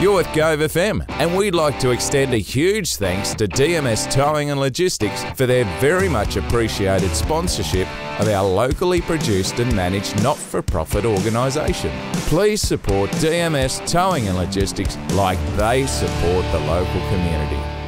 You're with Gove FM, and we'd like to extend a huge thanks to DMS Towing and Logistics for their very much appreciated sponsorship of our locally produced and managed not-for-profit organisation. Please support DMS Towing and Logistics like they support the local community.